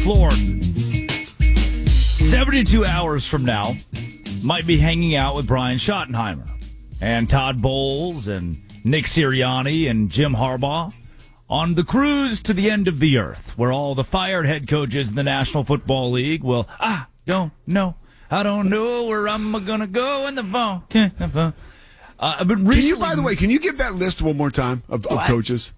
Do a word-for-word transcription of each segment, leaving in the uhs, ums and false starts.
LaFleur, seventy-two hours from now, might be hanging out with Brian Schottenheimer and Todd Bowles and Nick Sirianni and Jim Harbaugh on the cruise to the end of the earth, where all the fired head coaches in the National Football League will, I don't know, I don't know where I'm going to go in the phone. Uh, but recently, can you, by the way, can you give that list one more time of, of coaches?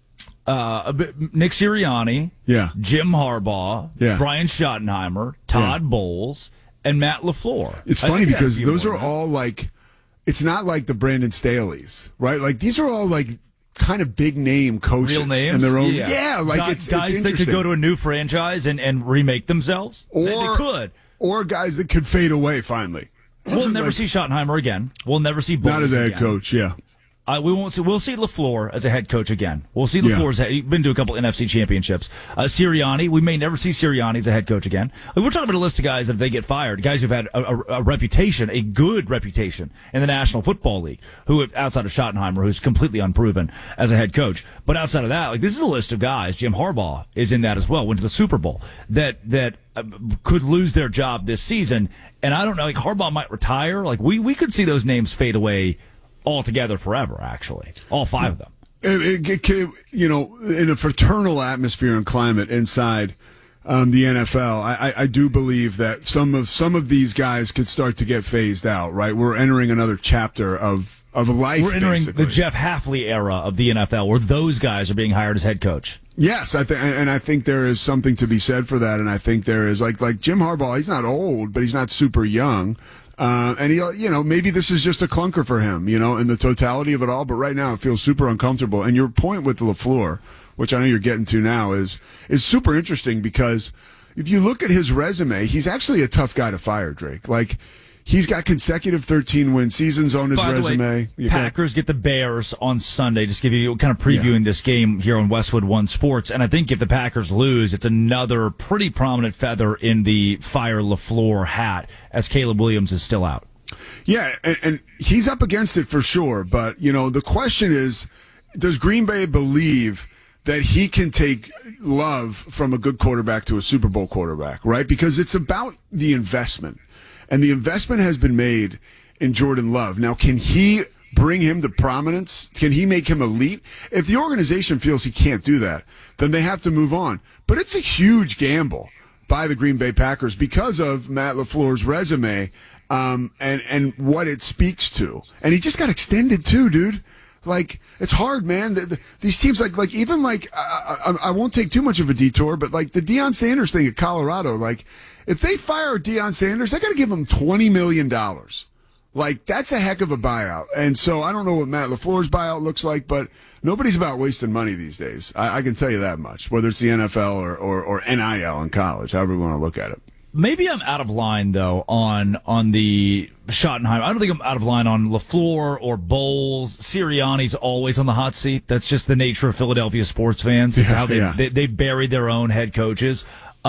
Uh, Nick Sirianni, yeah, Jim Harbaugh, yeah. Brian Schottenheimer, Todd yeah. Bowles, and Matt LaFleur. It's funny because those are all like, it's not like the Brandon Staleys, right? Like these are all like kind of big name coaches. Real names? In their own, yeah. yeah, like guys, it's, guys it's that could go to a new franchise and, and remake themselves. Or, they, they could. Or guys that could fade away finally. We'll never like, see Schottenheimer again. We'll never see Bowles not as a head again. coach, yeah. Uh, we won't see. We'll see LaFleur as a head coach again. We'll see LaFleur's. Yeah. He's been to a couple N F C championships. Uh, Sirianni, we may never see Sirianni as a head coach again. Like, we're talking about a list of guys that if they get fired, guys who've had a, a, a reputation, a good reputation in the National Football League, who have, outside of Schottenheimer, who's completely unproven as a head coach. But outside of that, like this is a list of guys. Jim Harbaugh is in that as well. Went to the Super Bowl. That that uh, could lose their job this season. And I don't know. Like Harbaugh might retire. Like we we could see those names fade away altogether forever, actually. All five of them. It, it, it, you know, in a fraternal atmosphere and climate inside um, the N F L, I, I do believe that some of some of these guys could start to get phased out, right? We're entering another chapter of, of life, We're entering basically. the Jeff Hafley era of the N F L, where those guys are being hired as head coach. Yes, I think, and I think there is something to be said for that, and I think there is, like, like Jim Harbaugh, he's not old, but he's not super young. Uh, and he, you know, maybe this is just a clunker for him, you know, in the totality of it all. But right now, it feels super uncomfortable. And your point with LaFleur, which I know you're getting to now, is is super interesting because if you look at his resume, he's actually a tough guy to fire, Drake. Like, he's got consecutive thirteen-win seasons on his By resume. The way, Packers get the Bears on Sunday. Just give you kind of previewing yeah. this game here on Westwood One Sports. And I think if the Packers lose, it's another pretty prominent feather in the fire LaFleur hat, as Caleb Williams is still out. Yeah, and, and he's up against it for sure. But, you know, the question is, does Green Bay believe that he can take Love from a good quarterback to a Super Bowl quarterback, right? Because it's about the investment. And the investment has been made in Jordan Love. Now, can he bring him to prominence? Can he make him elite? If the organization feels he can't do that, then they have to move on. But it's a huge gamble by the Green Bay Packers because of Matt LaFleur's resume um, and, and what it speaks to. And he just got extended too, dude. Like, it's hard, man. The, the, these teams, like, like even like, I, I, I won't take too much of a detour, but like the Deion Sanders thing at Colorado, like, if they fire Deion Sanders, I got to give him twenty million dollars. Like, that's a heck of a buyout. And so I don't know what Matt LaFleur's buyout looks like, but nobody's about wasting money these days. I, I can tell you that much, whether it's the N F L or, or, or N I L in college, however you want to look at it. Maybe I'm out of line, though, on on the Schottenheimer. I don't think I'm out of line on LaFleur or Bowles. Sirianni's always on the hot seat. That's just the nature of Philadelphia sports fans. It's yeah, how they, yeah. they they buried their own head coaches.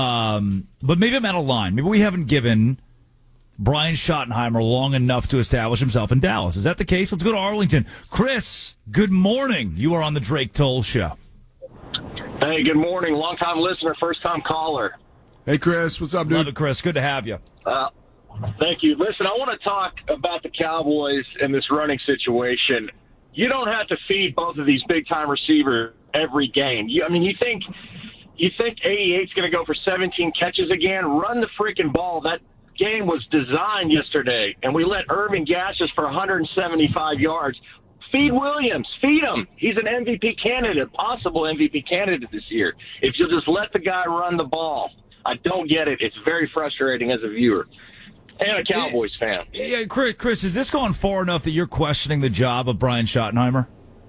Um, but maybe I'm out of line. Maybe we haven't given Brian Schottenheimer long enough to establish himself in Dallas. Is that the case? Let's go to Arlington. Chris, good morning. You are on the Drake Toll Show. Hey, good morning. Long-time listener, first-time caller. Hey, Chris. What's up, dude? Love it, Chris. Good to have you. Uh, thank you. Listen, I want to talk about the Cowboys and this running situation. You don't have to feed both of these big-time receivers every game. You, I mean, you think you think eighty-eight's going to go for seventeen catches again? Run the freaking ball. That game was designed yesterday, and we let Irvin gash us for one hundred seventy-five yards. Feed Williams. Feed him. He's an M V P candidate, possible M V P candidate this year. If you'll just let the guy run the ball. I don't get it. It's very frustrating as a viewer and a Cowboys fan. Yeah, Chris, Chris, is this going far enough that you're questioning the job of Brian Schottenheimer?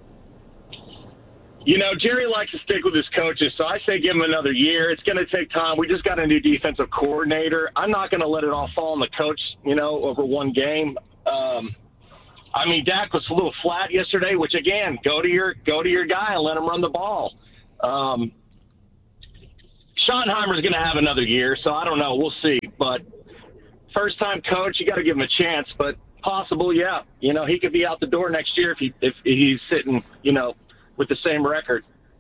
You know, Jerry likes to stick with his coaches, so I say give him another year. It's going to take time. We just got a new defensive coordinator. I'm not going to let it all fall on the coach, you know, over one game. Um, I mean, Dak was a little flat yesterday, which, again, go to your go to your guy and let him run the ball. Um Schottenheimer's going to have another year, so I don't know. We'll see. But first-time coach, you got to give him a chance. But possible, yeah. You know, he could be out the door next year if he if he's sitting, you know, with the same record.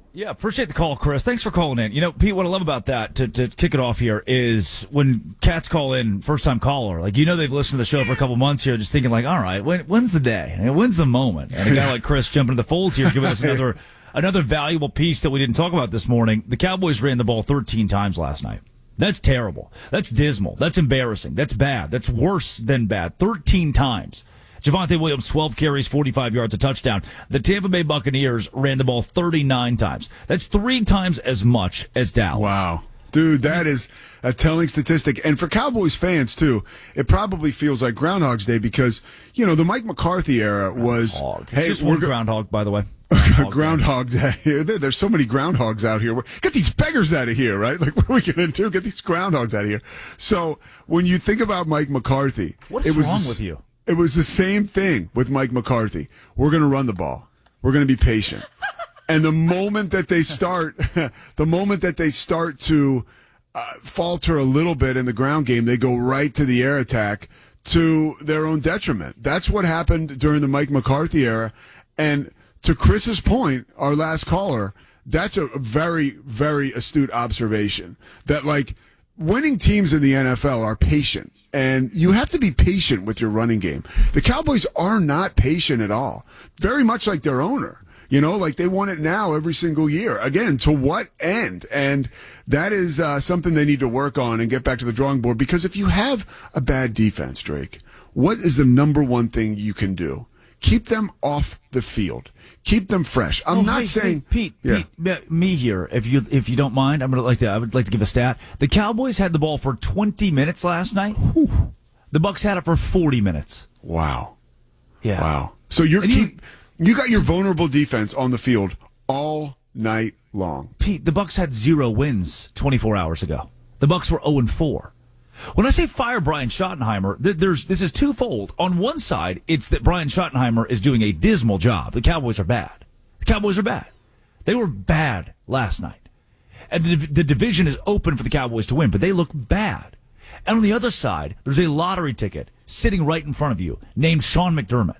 Yeah, appreciate the call, Chris. Thanks for calling in. You know, Pete, what I love about that, to, to kick it off here, is when cats call in, first-time caller, like, you know they've listened to the show for a couple months here, just thinking, like, all right, when, when's the day? When's the moment? And a guy like Chris jumping to the fold here, giving us another another valuable piece that we didn't talk about this morning. The Cowboys ran the ball thirteen times last night. That's terrible. That's dismal. That's embarrassing. That's bad. That's worse than bad. thirteen times. Javonte Williams, twelve carries, forty-five yards, a touchdown. The Tampa Bay Buccaneers ran the ball thirty-nine times. That's three times as much as Dallas. Wow. Dude, that is a telling statistic. And for Cowboys fans, too, it probably feels like Groundhog's Day because, you know, the Mike McCarthy era was... Groundhog. Hey, just we're one go- groundhog, by the way. Groundhog, Groundhog Day. There- There's so many groundhogs out here. Get these beggars out of here, right? Like, what are we going to do? Get these groundhogs out of here. So, when you think about Mike McCarthy... What's it was wrong the, with you? It was the same thing with Mike McCarthy. We're going to run the ball. We're going to be patient. And the moment that they start, the moment that they start to uh, falter a little bit in the ground game, they go right to the air attack to their own detriment. That's what happened during the Mike McCarthy era. And to Chris's point, our last caller, that's a very, very astute observation. That, like, winning teams in the N F L are patient. And you have to be patient with your running game. The Cowboys are not patient at all. Very much like their owner. You know, like they want it now every single year. Again, to what end? And that is uh, something they need to work on and get back to the drawing board. Because if you have a bad defense, Drake, what is the number one thing you can do? Keep them off the field. Keep them fresh. I'm oh, not hey, saying hey, Pete, yeah. Pete, me here. If you if you don't mind, I'm gonna like to. I would like to give a stat. The Cowboys had the ball for twenty minutes last night. Whew. The Bucs had it for forty minutes. Wow. Yeah. Wow. So you're And keep. you- You got your vulnerable defense on the field all night long. Pete, the Bucs had zero wins twenty-four hours ago. The Bucs were oh and four. When I say fire Brian Schottenheimer, th- there's this is twofold. On one side, it's that Brian Schottenheimer is doing a dismal job. The Cowboys are bad. The Cowboys are bad. They were bad last night. And the, the division is open for the Cowboys to win, but they look bad. And on the other side, there's a lottery ticket sitting right in front of you named Sean McDermott.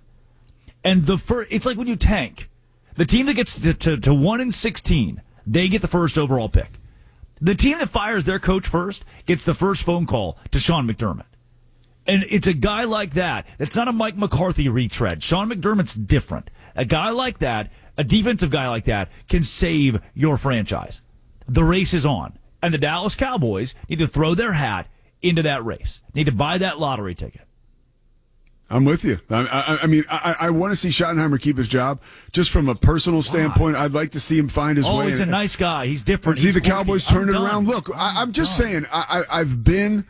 And the first, it's like when you tank. The team that gets to, to, to one and sixteen, they get the first overall pick. The team that fires their coach first gets the first phone call to Sean McDermott. And it's a guy like that. That's not a Mike McCarthy retread. Sean McDermott's different. A guy like that, a defensive guy like that, can save your franchise. The race is on. And the Dallas Cowboys need to throw their hat into that race. Need to buy that lottery ticket. I'm with you. I, I, I mean, I, I want to see Schottenheimer keep his job. Just from a personal standpoint, I'd like to see him find his oh, way. Oh, he's a nice guy. He's different. See he's the quirky. Cowboys turn I'm it done. around. Look, I, I'm just done. saying, I, I, I've been...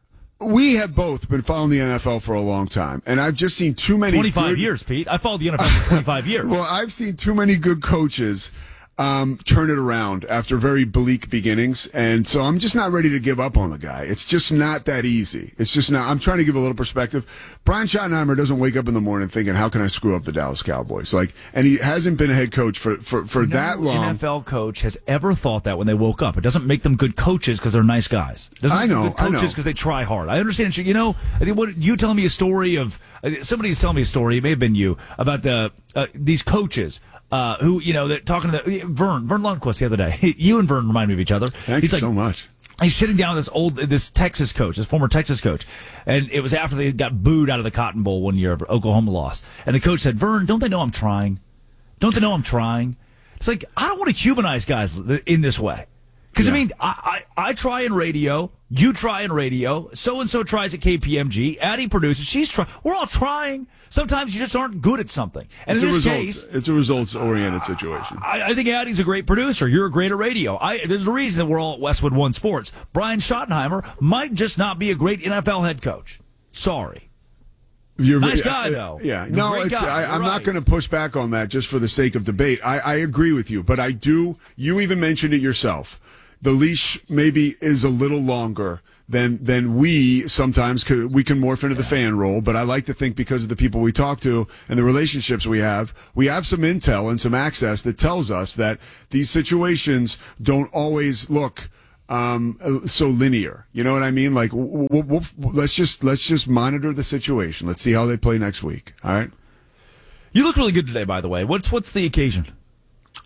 We have both been following the N F L for a long time, and I've just seen too many twenty-five good, years, Pete. I followed the N F L for twenty-five years. Well, I've seen too many good coaches um, turn it around after very bleak beginnings, and so I'm just not ready to give up on the guy. It's just not that easy. It's just not. I'm trying to give a little perspective. Brian Schottenheimer doesn't wake up in the morning thinking, "How can I screw up the Dallas Cowboys?" Like, and he hasn't been a head coach for for, for no that long. N F L coach has ever thought that when they woke up. It doesn't make them good coaches because they're nice guys. It doesn't I make know, them good I know. coaches because they try hard. I understand. You know, I think what you telling me a story of uh, somebody's telling me a story. It may have been you about the uh, these coaches. Uh, who, you know, that talking to the, Vern, Vern Lundquist the other day. You and Vern remind me of each other. Thank He's you like, so much. He's sitting down with this old, this Texas coach, this former Texas coach. And it was after they got booed out of the Cotton Bowl one year, Oklahoma lost. And the coach said, Vern, don't they know I'm trying? Don't they know I'm trying? It's like, I don't want to humanize guys in this way. Because, Yeah. I mean, I, I, I try in radio. You try in radio. So-and-so tries at K P M G. Addie produces. She's trying. We're all trying. Sometimes you just aren't good at something. And It's in a this results. case, It's a results-oriented situation. I, I think Addie's a great producer. You're a great at radio. I, there's a reason that we're all at Westwood One Sports. Brian Schottenheimer might just not be a great N F L head coach. Sorry. You're, Nice guy, though. Yeah, You're a no, great it's. guy. I, You're I'm not right. going to push back on that just for the sake of debate. I, I agree with you, but I do. You even mentioned it yourself. The leash maybe is a little longer than than we sometimes could. We can morph into the fan role, but I like to think because of the people we talk to and the relationships we have, we have some intel and some access that tells us that these situations don't always look um so linear. You know what I mean? Like we'll, we'll, we'll, let's just let's just monitor the situation. Let's see how they play next week. All right. You look really good today, by the way. What's what's the occasion?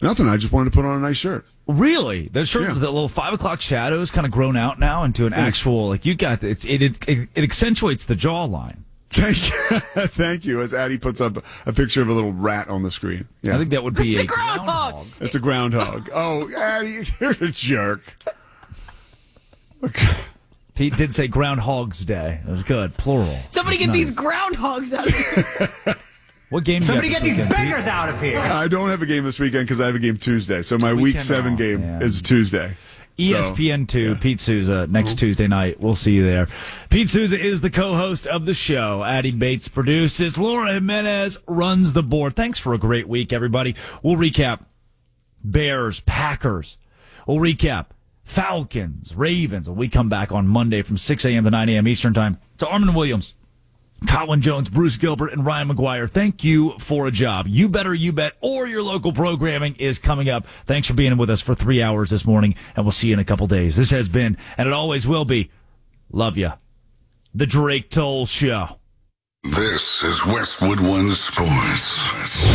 Nothing. I just wanted to put on a nice shirt. Really? The shirt, Yeah. the little five o'clock shadow is kind of grown out now into an actual, like you got, it's, it, it, it accentuates the jawline. Thank you. Thank you. As Addie puts up a picture of a little rat on the screen. Yeah. I think that would be It's a a groundhog. groundhog. It's a groundhog. Oh, Addie, you're a jerk. Okay. Pete did say Groundhog's Day. It was good. Plural. Somebody That's get nice. these groundhogs out of here. What game Somebody you get got these this weekend, beggars Pete? out of here. I don't have a game this weekend because I have a game Tuesday. So my week Weekend seven off, game yeah. is Tuesday. E S P N two, So, yeah. Pete Souza, next Tuesday night. We'll see you there. Pete Souza is the co-host of the show. Addie Bates produces. Laura Jimenez runs the board. Thanks for a great week, everybody. We'll recap Bears, Packers. We'll recap Falcons, Ravens. We come back on Monday from six a.m. to nine a.m. Eastern Time. To Armin Williams, Colin Jones, Bruce Gilbert, and Ryan McGuire, thank you for a job. You Better You Bet, or your local programming is coming up. Thanks for being with us for three hours this morning, and we'll see you in a couple days. This has been, and it always will be, love ya, the Drake Toll Show. This is Westwood One Sports.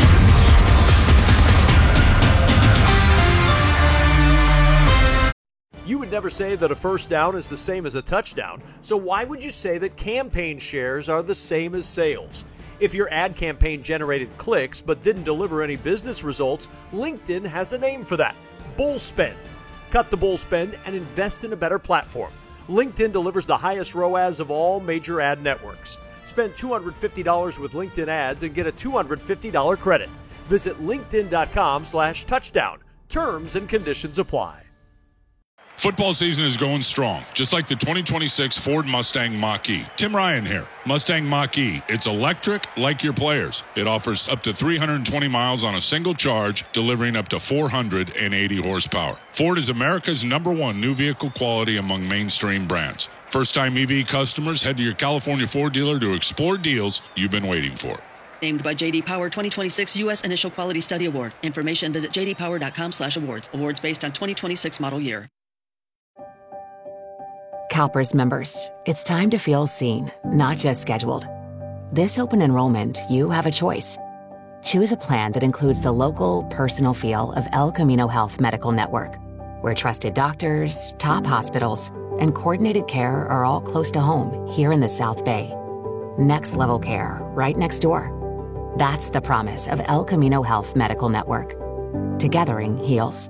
You would never say that a first down is the same as a touchdown, so why would you say that campaign shares are the same as sales? If your ad campaign generated clicks but didn't deliver any business results, LinkedIn has a name for that: bull spend. Cut the bull spend and invest in a better platform. LinkedIn delivers the highest R O A S of all major ad networks. Spend two hundred fifty dollars with LinkedIn ads and get a two hundred fifty dollars credit. Visit linkedin.com slash touchdown. Terms and conditions apply. Football season is going strong, just like the twenty twenty-six Ford Mustang Mach-E. Tim Ryan here. Mustang Mach-E. It's electric like your players. It offers up to three hundred twenty miles on a single charge, delivering up to four hundred eighty horsepower. Ford is America's number one new vehicle quality among mainstream brands. First-time E V customers, head to your California Ford dealer to explore deals you've been waiting for. Named by J D Power twenty twenty-six U S Initial Quality Study Award. Information visit j d power dot com slash awards. Awards based on twenty twenty-six model year. CalPERS members, it's time to feel seen, not just scheduled. This open enrollment, you have a choice. Choose a plan that includes the local, personal feel of El Camino Health Medical Network, where trusted doctors, top hospitals, and coordinated care are all close to home here in the South Bay. Next level care, right next door. That's the promise of El Camino Health Medical Network. Togethering heals.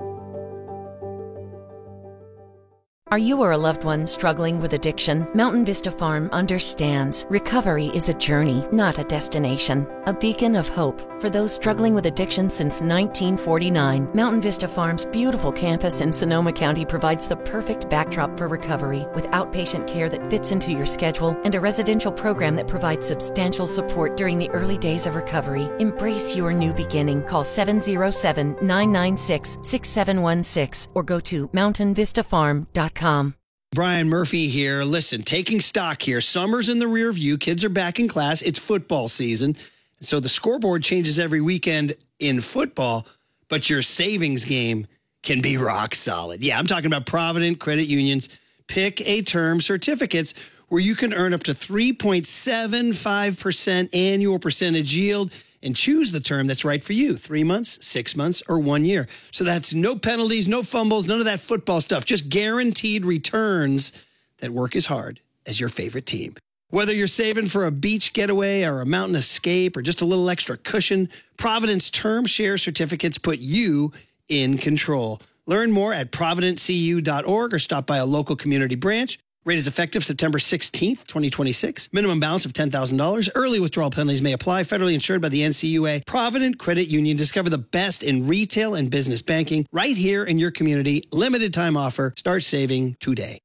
Are you or a loved one struggling with addiction? Mountain Vista Farm understands. Recovery is a journey, not a destination. A beacon of hope for those struggling with addiction since nineteen forty-nine. Mountain Vista Farm's beautiful campus in Sonoma County provides the perfect backdrop for recovery, with outpatient care that fits into your schedule and a residential program that provides substantial support during the early days of recovery. Embrace your new beginning. Call seven oh seven, nine nine six, six seven one six or go to mountain vista farm dot com. Brian Murphy here. Listen, taking stock here. Summer's in the rear view. Kids are back in class. It's football season. So the scoreboard changes every weekend in football, but your savings game can be rock solid. Yeah, I'm talking about Provident Credit Union's Pick a Term certificates, where you can earn up to three point seven five percent annual percentage yield and choose the term that's right for you. Three months, six months, or one year. So that's no penalties, no fumbles, none of that football stuff. Just guaranteed returns that work as hard as your favorite team. Whether you're saving for a beach getaway or a mountain escape or just a little extra cushion, Provident's term share certificates put you in control. Learn more at provident c u dot org or stop by a local community branch. Rate is effective September sixteenth, twenty twenty-six. Minimum balance of ten thousand dollars. Early withdrawal penalties may apply. Federally insured by the N C U A. Provident Credit Union. Discover the best in retail and business banking right here in your community. Limited time offer. Start saving today.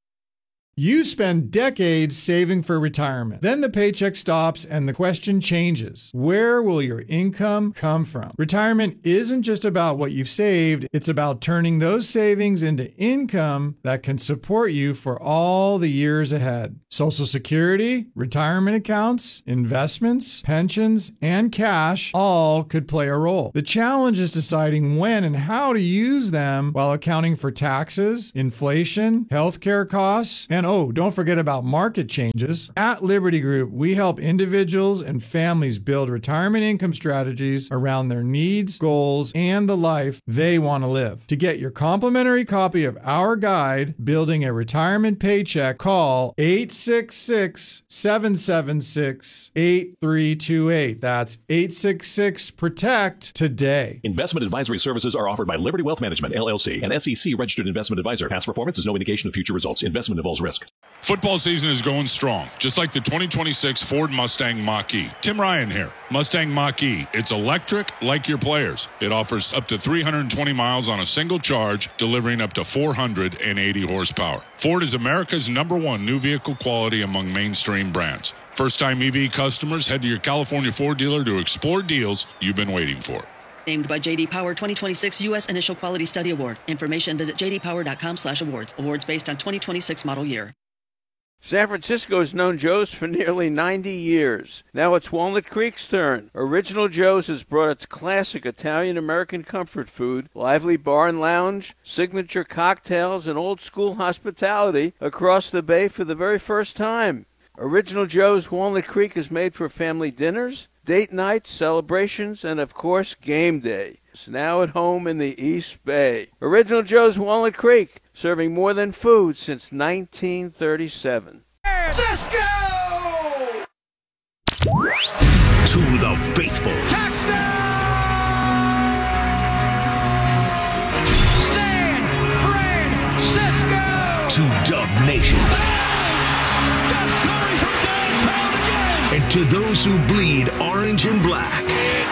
You spend decades saving for retirement. Then the paycheck stops and the question changes. Where will your income come from? Retirement isn't just about what you've saved. It's about turning those savings into income that can support you for all the years ahead. Social Security, retirement accounts, investments, pensions, and cash all could play a role. The challenge is deciding when and how to use them while accounting for taxes, inflation, healthcare costs, and And oh, don't forget about market changes. At Liberty Group, we help individuals and families build retirement income strategies around their needs, goals, and the life they want to live. To get your complimentary copy of our guide, Building a Retirement Paycheck, call eight six six, seven seven six, eight three two eight. That's eight six six, PROTECT today. Investment advisory services are offered by Liberty Wealth Management, L L C, an S E C registered investment advisor. Past performance is no indication of future results. Investment involves risk. Football season is going strong, just like the twenty twenty-six Ford Mustang Mach-E. Tim Ryan here. Mustang Mach-E. It's electric like your players. It offers up to three hundred twenty miles on a single charge, delivering up to four hundred eighty horsepower. Ford is America's number one new vehicle quality among mainstream brands. First-time E V customers, head to your California Ford dealer to explore deals you've been waiting for. Named by J D Power twenty twenty-six U S Initial Quality Study Award. Information visit j d power dot com slash awards. Awards based on twenty twenty-six model year. San Francisco has known Joe's for nearly ninety years. Now it's Walnut Creek's turn. Original Joe's has brought its classic Italian-American comfort food, lively bar and lounge, signature cocktails, and old-school hospitality across the bay for the very first time. Original Joe's Walnut Creek is made for family dinners, date nights, celebrations, and of course, game day. It's now at home in the East Bay. Original Joe's Walnut Creek, serving more than food since nineteen thirty-seven. Let's go! To the faithful. Touchdown! San Francisco! To Dub Nation. Steph Curry from downtown again! And to those who bleed orange and black.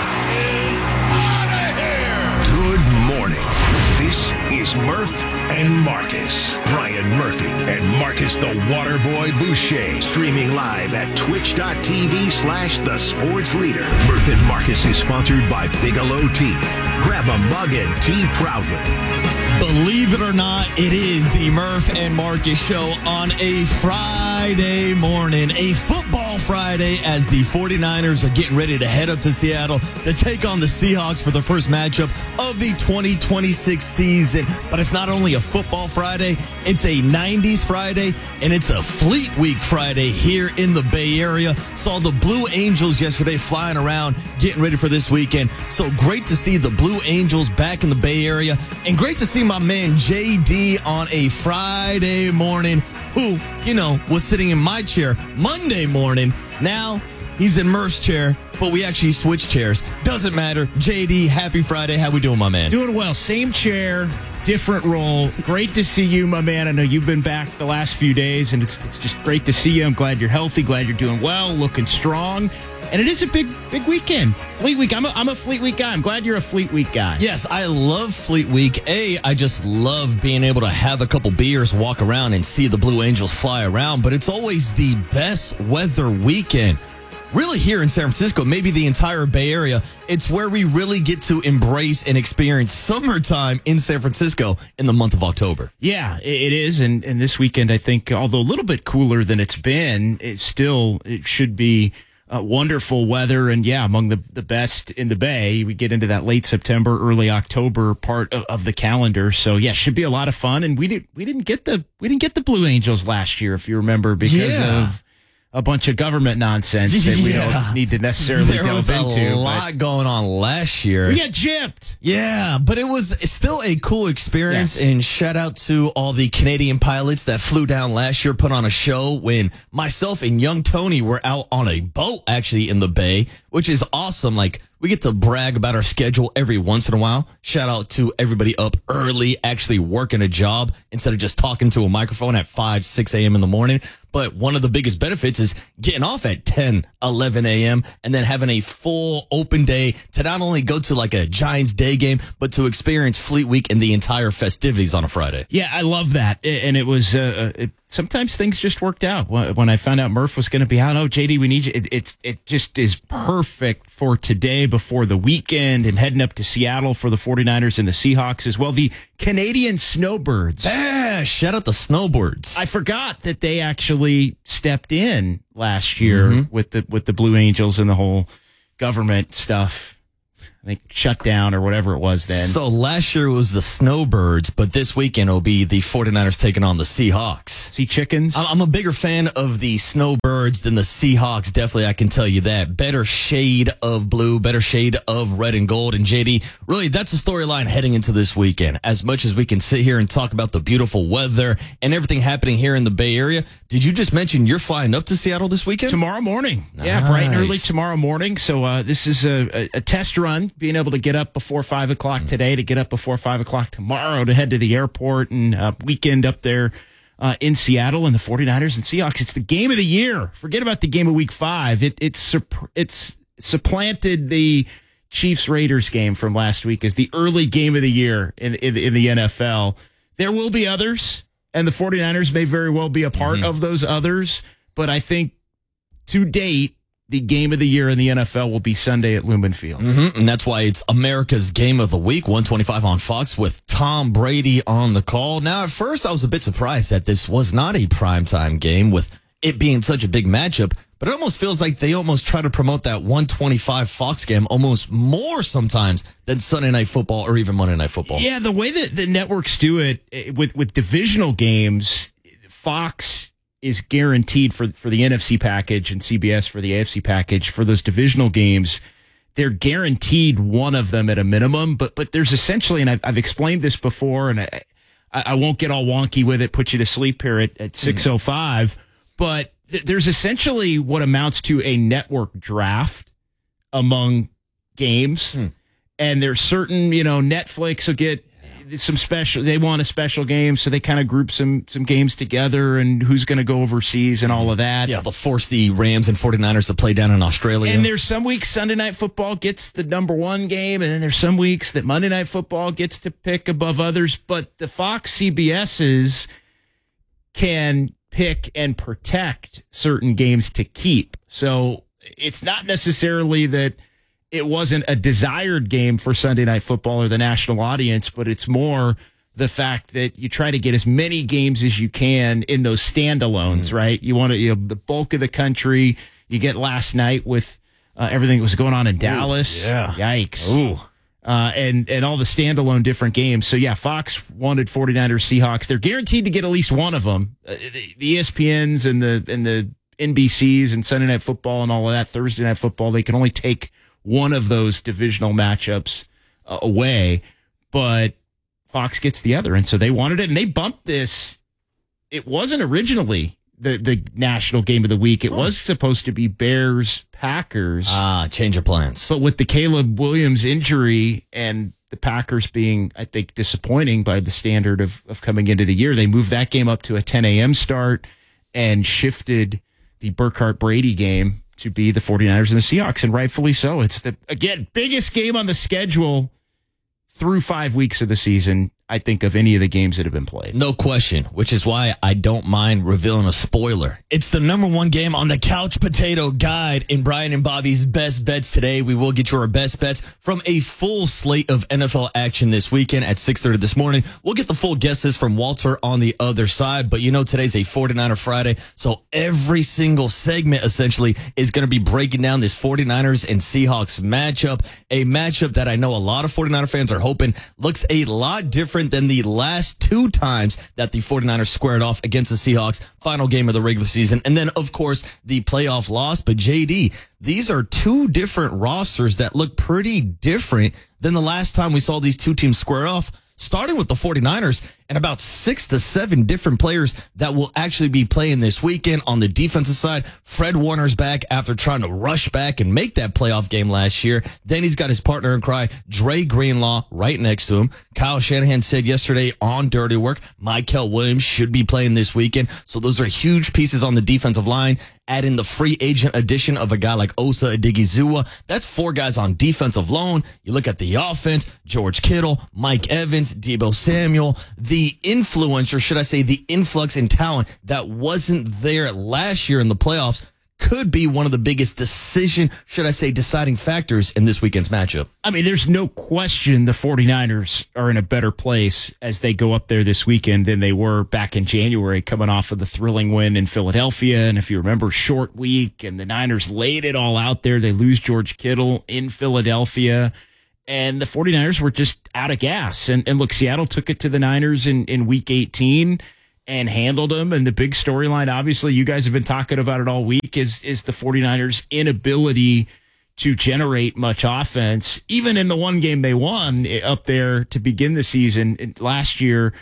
Good morning. This is Murph and Marcus. Brian Murphy and Marcus the Waterboy Boucher. Streaming live at twitch.tv slash the sports leader. Murph and Marcus is sponsored by Bigelow Tea. Grab a mug and tea proudly. Believe it or not, it is the Murph and Marcus show on a Friday morning, a football Friday, as the 49ers are getting ready to head up to Seattle to take on the Seahawks for the first matchup of the twenty twenty-six season. But it's not only a football Friday, it's a nineties Friday, and it's a Fleet Week Friday here in the Bay Area. Saw the Blue Angels yesterday flying around, getting ready for this weekend. So great to see the Blue Angels back in the Bay Area, and great to see my man J D on a Friday morning, who, you know, was sitting in my chair Monday morning. Now he's in Murph's chair, but we actually switched chairs. Doesn't matter. J D, happy Friday. How we doing, my man? Doing well. Same chair, different role. Great to see you, my man. I know you've been back the last few days, and it's it's just great to see you. I'm glad you're healthy, glad you're doing well, looking strong. And it is a big, big weekend. Fleet Week. I'm a, I'm a Fleet Week guy. I'm glad you're a Fleet Week guy. Yes, I love Fleet Week. A, I just love being able to have a couple beers, walk around, and see the Blue Angels fly around. But it's always the best weather weekend. Really here in San Francisco, maybe the entire Bay Area, it's where we really get to embrace and experience summertime in San Francisco in the month of October. Yeah, it is. And, and this weekend, I think, although a little bit cooler than it's been, it still it should be Uh, wonderful weather, and yeah, among the, the best in the Bay. We get into that late September, early October part of, of the calendar. So yeah, should be a lot of fun. And we did we didn't get the we didn't get the Blue Angels last year, if you remember, because yeah. of a bunch of government nonsense that we Yeah. don't need to necessarily there delve was a into. lot going on last year. We got gypped. Yeah, but it was still a cool experience. Yes. And shout out to all the Canadian pilots that flew down last year, put on a show when myself and young Tony were out on a boat actually in the Bay, which is awesome. Like, we get to brag about our schedule every once in a while. Shout out to everybody up early, actually working a job instead of just talking to a microphone at five, six a.m. in the morning. But one of the biggest benefits is getting off at ten, eleven a.m. and then having a full open day to not only go to like a Giants day game, but to experience Fleet Week and the entire festivities on a Friday. Yeah, I love that. And it was, uh, it, sometimes things just worked out. When I found out Murph was going to be out, oh, J D, we need you. It, it, it just is perfect for today before the weekend and heading up to Seattle for the 49ers and the Seahawks as well. The Canadian Snowbirds. Yeah, shout out the Snowbirds. I forgot that they actually stepped in last year Mm-hmm. with the with the Blue Angels and the whole government stuff. I think shut down or whatever it was then. So last year it was the Snowbirds, but this weekend it'll be the 49ers taking on the Seahawks. See chickens? I'm a bigger fan of the Snowbirds than the Seahawks. Definitely, I can tell you that. Better shade of blue, better shade of red and gold. And J D, really, that's the storyline heading into this weekend. As much as we can sit here and talk about the beautiful weather and everything happening here in the Bay Area, did you just mention you're flying up to Seattle this weekend? Tomorrow morning. Nice. Yeah, bright and early tomorrow morning. So uh, this is a, a, a test run, being able to get up before five o'clock today, to get up before five o'clock tomorrow, to head to the airport and uh, weekend up there uh, in Seattle, and the 49ers and Seahawks. It's the game of the year. Forget about the game of week five. It, it's it's supplanted the Chiefs-Raiders game from last week as the early game of the year in, in, in the N F L. There will be others, and the 49ers may very well be a part mm-hmm. of those others, but I think to date, the game of the year in the N F L will be Sunday at Lumen Field. Mm-hmm. And that's why it's America's Game of the Week, one twenty-five on Fox, with Tom Brady on the call. Now, at first, I was a bit surprised that this was not a primetime game with it being such a big matchup, but it almost feels like they almost try to promote that one twenty-five Fox game almost more sometimes than Sunday Night Football or even Monday Night Football. Yeah, the way that the networks do it with, with divisional games, Fox is guaranteed for, for the N F C package and C B S for the A F C package. For those divisional games, they're guaranteed one of them at a minimum, but but there's essentially, and I've, I've explained this before, and I, I won't get all wonky with it, put you to sleep here at, at six oh five, but th- there's essentially what amounts to a network draft among games, hmm. and there's certain, you know, Netflix will get some special, they want a special game, so they kind of group some some games together, and who's going to go overseas and all of that. Yeah, they'll force the Rams and 49ers to play down in Australia. And there's some weeks Sunday Night Football gets the number one game, and then there's some weeks that Monday Night Football gets to pick above others, but the Fox C B S's can pick and protect certain games to keep. So it's not necessarily that it wasn't a desired game for Sunday Night Football or the national audience, but it's more the fact that you try to get as many games as you can in those standalones, mm. right? You want to, you know, the bulk of the country. You get last night with uh, everything that was going on in Dallas. Ooh, yeah. Yikes. Ooh. Uh, and, and all the standalone different games. So, yeah, Fox wanted 49ers Seahawks. They're guaranteed to get at least one of them. Uh, the, the E S P Ns and the, and the N B Cs and Sunday Night Football and all of that, Thursday Night Football, they can only take one of those divisional matchups uh, away, but Fox gets the other. And so they wanted it, and they bumped this. It wasn't originally the, the national game of the week. It oh. was supposed to be Bears Packers. Ah, change of plans. But with the Caleb Williams injury and the Packers being, I think, disappointing by the standard of, of coming into the year, they moved that game up to a ten a.m. start and shifted the Burkhardt Brady game to be the 49ers and the Seahawks, and rightfully so. It's the, again, biggest game on the schedule through five weeks of the season, I think, of any of the games that have been played. No question, which is why I don't mind revealing a spoiler. It's the number one game on the Couch Potato Guide in Brian and Bobby's Best Bets today. We will get you our best bets from a full slate of N F L action this weekend at six thirty this morning. We'll get the full guesses from Walter on the other side, but you know today's a 49er Friday, so every single segment essentially is going to be breaking down this 49ers and Seahawks matchup, a matchup that I know a lot of 49er fans are hoping looks a lot different than the last two times that the 49ers squared off against the Seahawks, final game of the regular season, and then, of course, the playoff loss. But, J D, these are two different rosters that look pretty different than the last time we saw these two teams square off, starting with the 49ers and about six to seven different players that will actually be playing this weekend. On the defensive side, Fred Warner's back after trying to rush back and make that playoff game last year. Then he's got his partner in crime, Dre Greenlaw, right next to him. Kyle Shanahan said yesterday on Dirty Work, Mykel Williams should be playing this weekend. So those are huge pieces on the defensive line. Add in the free agent addition of a guy like Osa Odighizuwa. That's four guys on defensive loan. You look at the offense, George Kittle, Mike Evans, Deebo Samuel, the influencer, should I say the influx in talent that wasn't there last year in the playoffs could be one of the biggest decision, should I say, deciding factors in this weekend's matchup. I mean, there's no question the 49ers are in a better place as they go up there this weekend than they were back in January, coming off of the thrilling win in Philadelphia. And if you remember, short week, and the Niners laid it all out there. They lose George Kittle in Philadelphia, and the 49ers were just out of gas. And, and look, Seattle took it to the Niners in, in week eighteen. and handled them. And the big storyline, obviously, you guys have been talking about it all week, is is the 49ers' inability to generate much offense, even in the one game they won up there to begin the season last year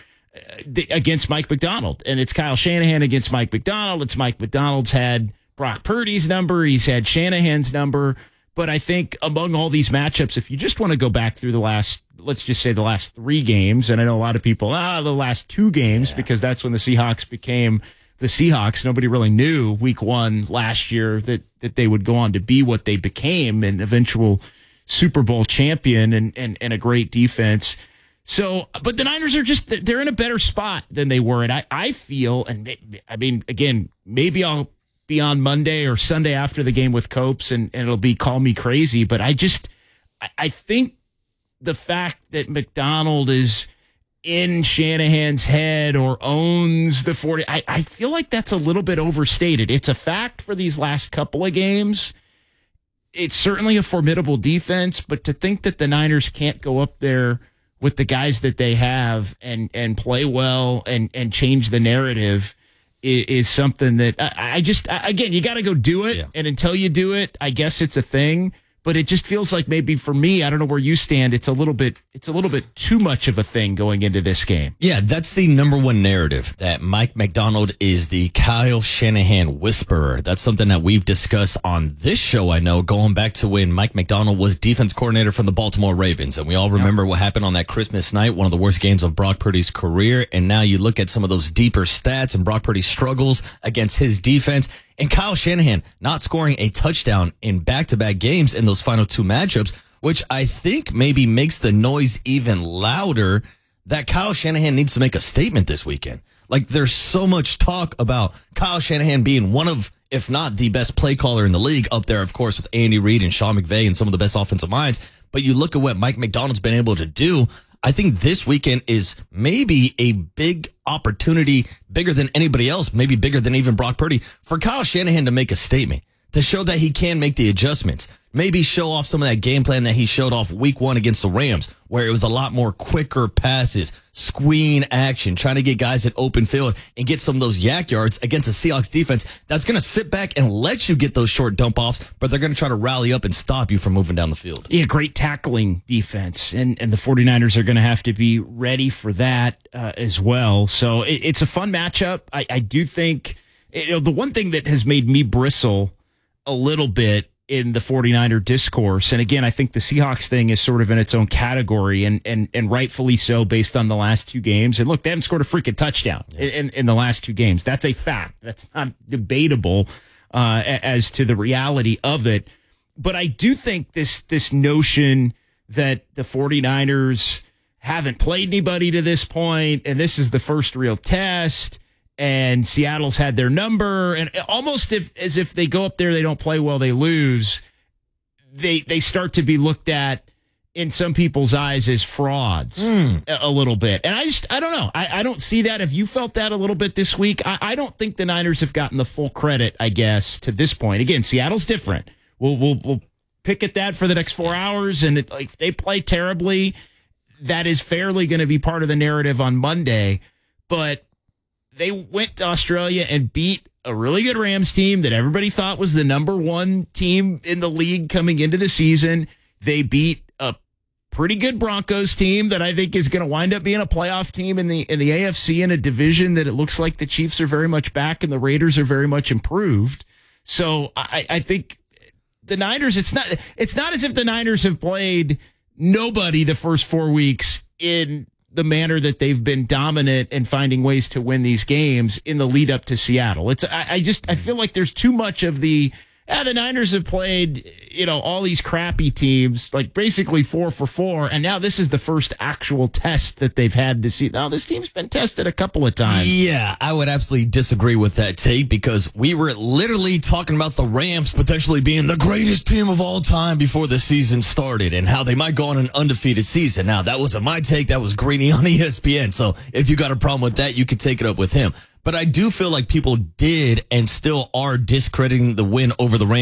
against Mike Macdonald. And it's Kyle Shanahan against Mike Macdonald. It's Mike Macdonald's had Brock Purdy's number. He's had Shanahan's number. But I think among all these matchups, if you just want to go back through the last, let's just say the last three games, and I know a lot of people, ah, the last two games, yeah. because that's when the Seahawks became the Seahawks. Nobody really knew week one last year that, that they would go on to be what they became, an eventual Super Bowl champion and, and, and a great defense. So, but the Niners are just, they're in a better spot than they were. And I, I feel, and I mean, again, maybe I'll be on Monday or Sunday after the game with Copes and, and it'll be call me crazy. But I just, I, I think the fact that Macdonald is in Shanahan's head or owns the forty, I, I feel like that's a little bit overstated. It's a fact for these last couple of games. It's certainly a formidable defense, but to think that the Niners can't go up there with the guys that they have and, and play well and, and change the narrative is, is something that I, I just, I, again, you got to go do it. Yeah. And until you do it, I guess it's a thing. But it just feels like maybe for me, I don't know where you stand. It's a little bit, it's a little bit too much of a thing going into this game. Yeah, that's the number one narrative, that Mike Macdonald is the Kyle Shanahan whisperer. That's something that we've discussed on this show, I know, going back to when Mike Macdonald was defense coordinator from the Baltimore Ravens. And we all remember yep. what happened on that Christmas night, one of the worst games of Brock Purdy's career. And now you look at some of those deeper stats and Brock Purdy's struggles against his defense. And Kyle Shanahan not scoring a touchdown in back-to-back games in those final two matchups, which I think maybe makes the noise even louder that Kyle Shanahan needs to make a statement this weekend. Like, there's so much talk about Kyle Shanahan being one of, if not the best play caller in the league, up there, of course, with Andy Reid and Sean McVay and some of the best offensive minds. But you look at what Mike Macdonald's been able to do. I think this weekend is maybe a big opportunity, bigger than anybody else, maybe bigger than even Brock Purdy, for Kyle Shanahan to make a statement, to show that he can make the adjustments. Maybe show off some of that game plan that he showed off week one against the Rams, where it was a lot more quicker passes, screen action, trying to get guys in open field and get some of those yak yards against a Seahawks defense that's going to sit back and let you get those short dump offs, but they're going to try to rally up and stop you from moving down the field. Yeah, great tackling defense, and, and the 49ers are going to have to be ready for that uh, as well. So it, it's a fun matchup. I, I do think, you know, the one thing that has made me bristle a little bit in the 49er discourse, and again, I think the Seahawks thing is sort of in its own category, and and and rightfully so based on the last two games. And look, they haven't scored a freaking touchdown yeah. in, in the last two games. That's a fact. That's not debatable uh, as to the reality of it. But I do think this this notion that the 49ers haven't played anybody to this point, and this is the first real test, and Seattle's had their number, and almost if, as if they go up there, they don't play well, they lose, they they start to be looked at in some people's eyes as frauds mm. a, a little bit. And I just, I don't know. I, I don't see that. If you felt that a little bit this week, I, I don't think the Niners have gotten the full credit, I guess, to this point. Again, Seattle's different. We'll, we'll, we'll pick at that for the next four hours, and it, like, if they play terribly, that is fairly going to be part of the narrative on Monday. But they went to Australia and beat a really good Rams team that everybody thought was the number one team in the league coming into the season. They beat a pretty good Broncos team that I think is going to wind up being a playoff team in the in the A F C, in a division that it looks like the Chiefs are very much back and the Raiders are very much improved. So I, I think the Niners, it's not it's not as if the Niners have played nobody the first four weeks in the manner that they've been dominant and finding ways to win these games in the lead up to Seattle. It's, I, I just, I feel like there's too much of the, ah, the Niners have played, you know, all these crappy teams, like basically four for four. And now this is the first actual test that they've had this season. Now, this team's been tested a couple of times. Yeah, I would absolutely disagree with that take, because we were literally talking about the Rams potentially being the greatest team of all time before the season started and how they might go on an undefeated season. Now, that wasn't my take. That was Greeny on E S P N. So if you got a problem with that, you could take it up with him. But I do feel like people did and still are discrediting the win over the Rams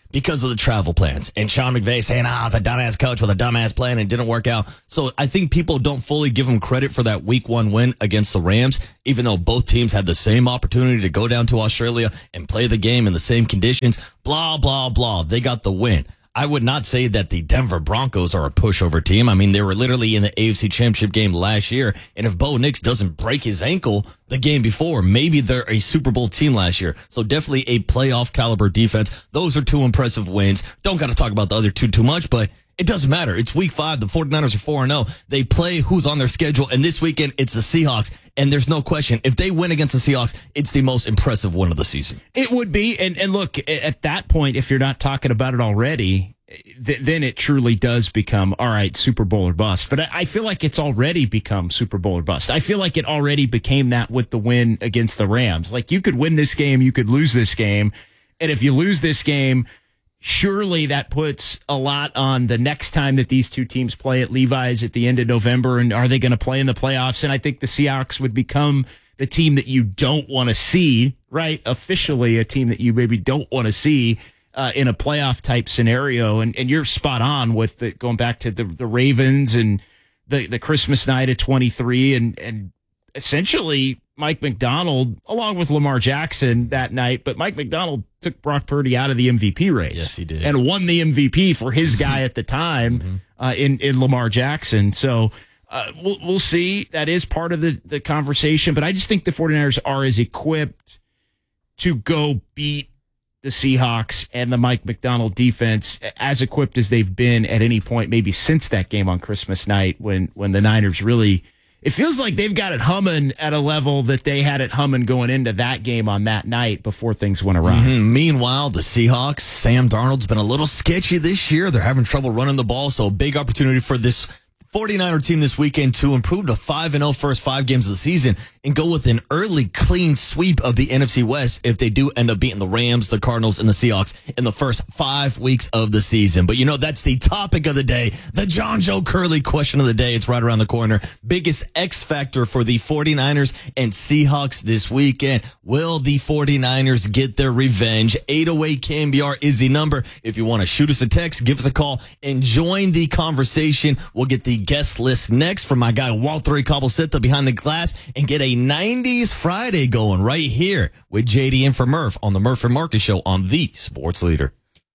because of the travel plans. And Sean McVay saying, ah, it's a dumbass coach with a dumbass plan and it didn't work out. So I think people don't fully give him credit for that week one win against the Rams, even though both teams had the same opportunity to go down to Australia and play the game in the same conditions. Blah, blah, blah. They got the win. I would not say that the Denver Broncos are a pushover team. I mean, they were literally in the A F C Championship game last year. And if Bo Nix doesn't break his ankle the game before, maybe they're a Super Bowl team last year. So definitely a playoff caliber defense. Those are two impressive wins. Don't got to talk about the other two too much, but it doesn't matter. It's week five. The 49ers are four and oh. They play who's on their schedule. And this weekend, it's the Seahawks. And there's no question. If they win against the Seahawks, it's the most impressive win of the season. It would be. And, and look, at that point, if you're not talking about it already, th- then it truly does become, all right, Super Bowl or bust. But I, I feel like it's already become Super Bowl or bust. I feel like it already became that with the win against the Rams. Like, you could win this game, you could lose this game. And if you lose this game, surely that puts a lot on the next time that these two teams play at Levi's at the end of November. And are they going to play in the playoffs? And I think the Seahawks would become the team that you don't want to see, right? Officially a team that you maybe don't want to see uh, in a playoff type scenario. And, and you're spot on with the, going back to the, the Ravens and the, the Christmas night of twenty-three and, and essentially Mike Macdonald, along with Lamar Jackson that night, but Mike Macdonald took Brock Purdy out of the M V P race. Yes, he did. And won the M V P for his guy at the time mm-hmm. uh, in, in Lamar Jackson. So uh, we'll, we'll see. That is part of the, the conversation, but I just think the 49ers are as equipped to go beat the Seahawks and the Mike Macdonald defense as equipped as they've been at any point, maybe since that game on Christmas night when, when the Niners really... It feels like they've got it humming at a level that they had it humming going into that game on that night before things went awry. Mm-hmm. Meanwhile, the Seahawks, Sam Darnold's been a little sketchy this year. They're having trouble running the ball, so a big opportunity for this 49er team this weekend to improve to five and oh first five games of the season and go with an early clean sweep of the N F C West if they do end up beating the Rams, the Cardinals, and the Seahawks in the first five weeks of the season. But you know, that's the topic of the day, the John Joe Curley question of the day. It's right around the corner. Biggest X factor for the 49ers and Seahawks this weekend. Will the 49ers get their revenge? eight oh eight K M B R is the number. If you want to shoot us a text, give us a call and join the conversation. We'll get the guest list next from my guy Walter Cabosetta behind the glass and get a nineties Friday going right here with J D and for Murph on the Murph and Marcus Show on the Sports Leader.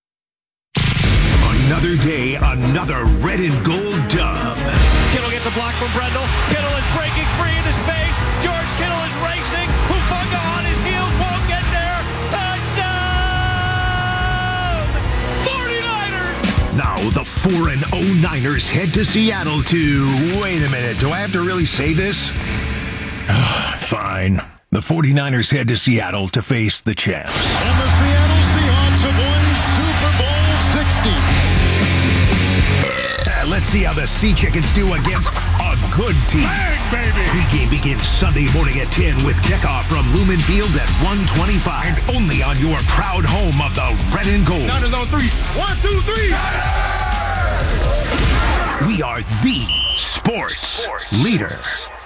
Another day, another red and gold dub. Kittle gets a block from Brendel. Kittle is breaking free into space. George Kittle is racing. Hufanga on his heels won't get there. Touchdown! 49ers! Now the four and oh Niners head to Seattle to... Wait a minute, do I have to really say this? Fine. The 49ers head to Seattle to face the champs. And the Seattle Seahawks have won Super Bowl sixty. Uh, let's see how the Sea Chickens do against a good team. Bang, baby! Pre-game begins Sunday morning at ten with kickoff from Lumen Field at one twenty-five. And only on your proud home of the red and gold. Niners on three. One, two, three. We are the sports, sports. leader.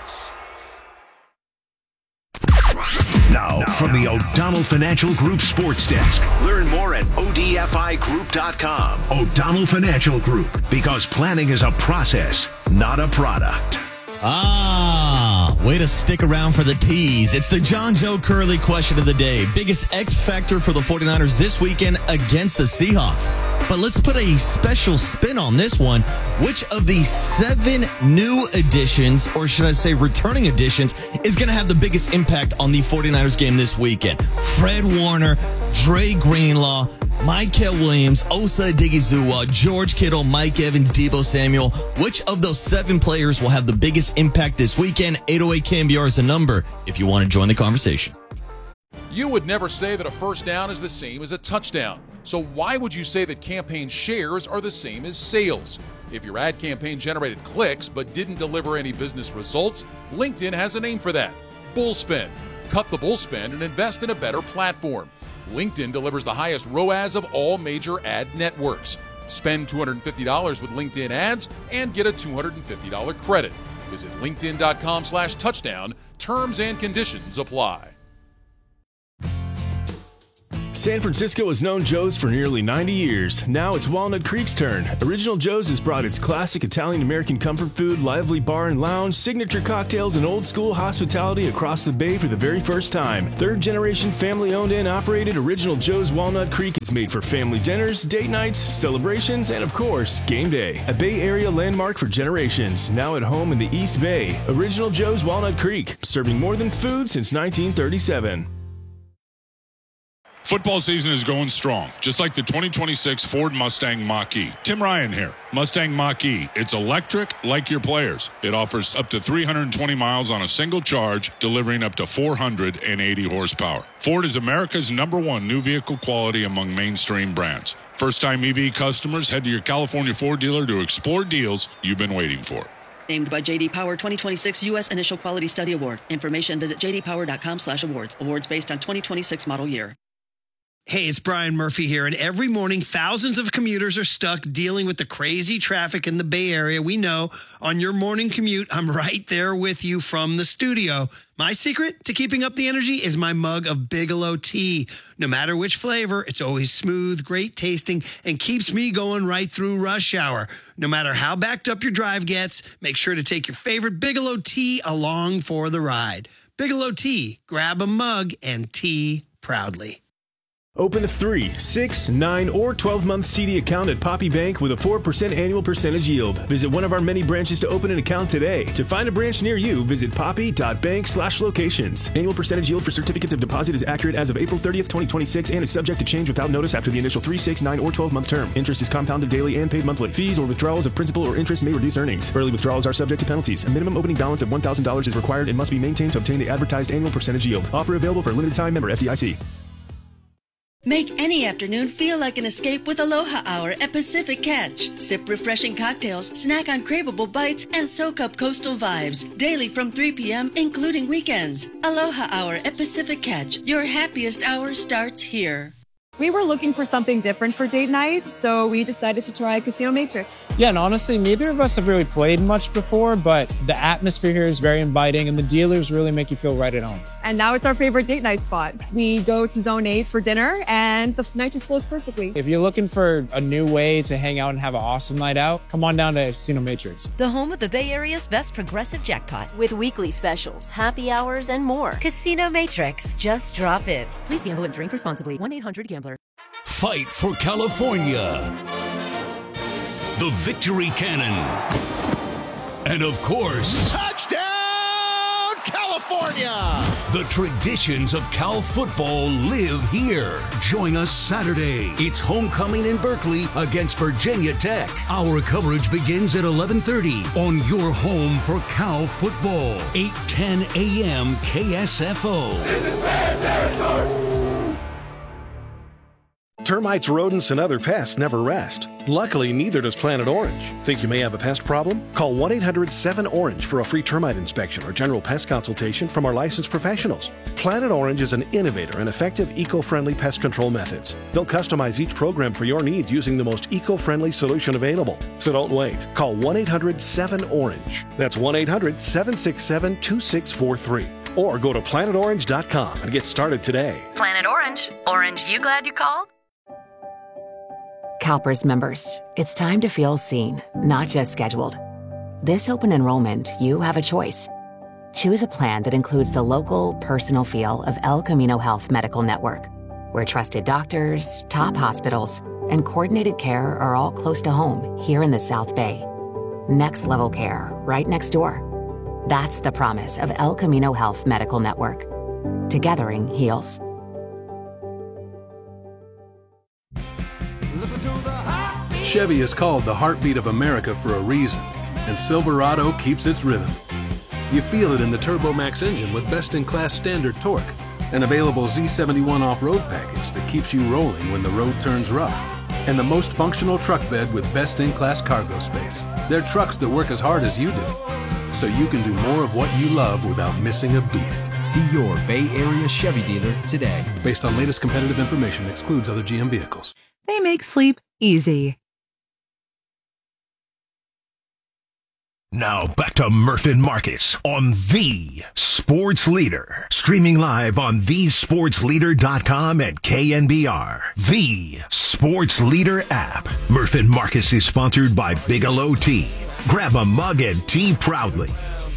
Now, from the O'Donnell Financial Group Sports Desk. Learn more at O D F I group dot com. O'Donnell Financial Group, because planning is a process, not a product. Ah, way to stick around for the tease. It's the John Joe Curley question of the day. Biggest X factor for the 49ers this weekend against the Seahawks. But let's put a special spin on this one. Which of the seven new additions, or should I say returning additions, is going to have the biggest impact on the 49ers game this weekend? Fred Warner, Dre Greenlaw, Mykel Williams, Osa Odighizuwa, George Kittle, Mike Evans, Deebo Samuel. Which of those seven players will have the biggest impact this weekend? eight oh eight K M B R is the number if you want to join the conversation. You would never say that a first down is the same as a touchdown. So why would you say that campaign shares are the same as sales? If your ad campaign generated clicks but didn't deliver any business results, LinkedIn has a name for that. Bullspend. Cut the bullspend and invest in a better platform. LinkedIn delivers the highest R O A S of all major ad networks. Spend two hundred fifty dollars with LinkedIn ads and get a two hundred fifty dollars credit. Visit linkedin.com slash touchdown. Terms and conditions apply. San Francisco has known Joe's for nearly ninety years. Now it's Walnut Creek's turn. Original Joe's has brought its classic Italian-American comfort food, lively bar and lounge, signature cocktails, and old-school hospitality across the bay for the very first time. Third-generation family-owned and operated, Original Joe's Walnut Creek is made for family dinners, date nights, celebrations, and of course, game day. A Bay Area landmark for generations. Now at home in the East Bay. Original Joe's Walnut Creek, serving more than food since nineteen thirty-seven. Football season is going strong, just like the twenty twenty-six Ford Mustang Mach-E. Tim Ryan here. Mustang Mach-E. It's electric like your players. It offers up to three hundred twenty miles on a single charge, delivering up to four hundred eighty horsepower. Ford is America's number one new vehicle quality among mainstream brands. First-time E V customers, head to your California Ford dealer to explore deals you've been waiting for. Named by J D Power twenty twenty-six U S Initial Quality Study Award. Information visit j d power dot com slash awards. Awards based on twenty twenty-six model year. Hey, it's Brian Murphy here, and every morning thousands of commuters are stuck dealing with the crazy traffic in the Bay Area. We know on your morning commute, I'm right there with you from the studio. My secret to keeping up the energy is my mug of Bigelow tea. No matter which flavor, it's always smooth, great tasting, and keeps me going right through rush hour. No matter how backed up your drive gets, make sure to take your favorite Bigelow tea along for the ride. Bigelow tea, grab a mug and tea proudly. Open a three, six, nine, or twelve-month C D account at Poppy Bank with a four percent annual percentage yield. Visit one of our many branches to open an account today. To find a branch near you, visit poppy.bank slash locations. Annual percentage yield for certificates of deposit is accurate as of April thirtieth, twenty twenty-six and is subject to change without notice after the initial three, six, nine, or twelve-month term. Interest is compounded daily and paid monthly. Fees or withdrawals of principal or interest may reduce earnings. Early withdrawals are subject to penalties. A minimum opening balance of one thousand dollars is required and must be maintained to obtain the advertised annual percentage yield. Offer available for a limited time. Member F D I C. Make any afternoon feel like an escape with Aloha Hour at Pacific Catch. Sip refreshing cocktails, snack on craveable bites, and soak up coastal vibes. Daily from three p.m., including weekends. Aloha Hour at Pacific Catch. Your happiest hour starts here. We were looking for something different for date night, so we decided to try Casino Matrix. Yeah, and honestly, neither of us have really played much before, but the atmosphere here is very inviting, and the dealers really make you feel right at home. And now it's our favorite date night spot. We go to Zone eight for dinner, and the night just flows perfectly. If you're looking for a new way to hang out and have an awesome night out, come on down to Casino Matrix. The home of the Bay Area's best progressive jackpot. With weekly specials, happy hours, and more. Casino Matrix. Just drop in. Please gamble and drink responsibly. one eight hundred gambler. Fight for California. The Victory Cannon. And of course, touchdown, California! The traditions of Cal football live here. Join us Saturday. It's homecoming in Berkeley against Virginia Tech. Our coverage begins at eleven thirty on your home for Cal football. eight ten a.m. K S F O. This is bad territory! Termites, rodents, and other pests never rest. Luckily, neither does Planet Orange. Think you may have a pest problem? Call one eight hundred seven orange for a free termite inspection or general pest consultation from our licensed professionals. Planet Orange is an innovator and effective eco-friendly pest control methods. They'll customize each program for your needs using the most eco-friendly solution available. So don't wait. Call one eight hundred seven orange. That's one eight hundred seven six seven two six four three. Or go to planet orange dot com and get started today. Planet Orange. Orange, you glad you called? CalPERS members, it's time to feel seen, not just scheduled. This open enrollment, you have a choice. Choose a plan that includes the local, personal feel of El Camino Health Medical Network, where trusted doctors, top hospitals, and coordinated care are all close to home here in the South Bay. Next level care, right next door. That's the promise of El Camino Health Medical Network. Togethering heals. Chevy is called the heartbeat of America for a reason, and Silverado keeps its rhythm. You feel it in the Turbo Max engine with best-in-class standard torque, an available Z seventy-one off-road package that keeps you rolling when the road turns rough, and the most functional truck bed with best-in-class cargo space. They're trucks that work as hard as you do, so you can do more of what you love without missing a beat. See your Bay Area Chevy dealer today. Based on latest competitive information, excludes other G M vehicles. They make sleep easy. Now back to Murph and Marcus on the Sports Leader. Streaming live on the sports leader dot com and K N B R. The Sports Leader app. Murph and Marcus is sponsored by Bigelow Tea. Grab a mug and tea proudly.